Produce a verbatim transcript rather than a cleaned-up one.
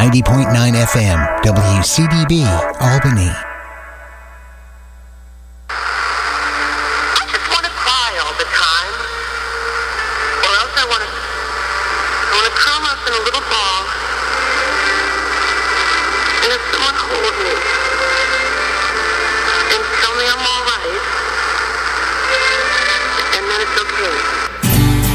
ninety point nine F M, W C D B, Albany.